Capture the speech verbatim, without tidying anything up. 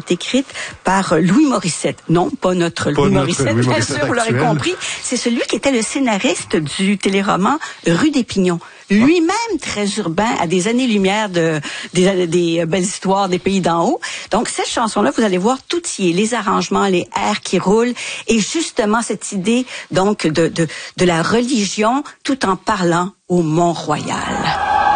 est écrite par Louis Morissette. Non, pas notre pas Louis notre Morissette, Louis bien Morissette sûr, vous l'aurez compris. C'est celui qui était le scénariste du téléroman Rue des Pignons. Lui-même très urbain, à des années-lumière de des, des belles histoires des pays d'en haut. Donc cette chanson-là, vous allez voir, tout y est, les arrangements, les airs qui roulent, et justement cette idée donc de de, de la religion, tout en parlant au Mont-Royal.